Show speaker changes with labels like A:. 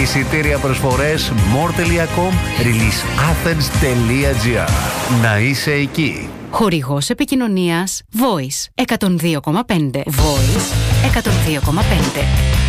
A: Εισιτήρια προσφορές more.com, releaseathens.gr. Να είσαι εκεί.
B: Χορηγός επικοινωνίας Voice 102,5. Voice 102,5.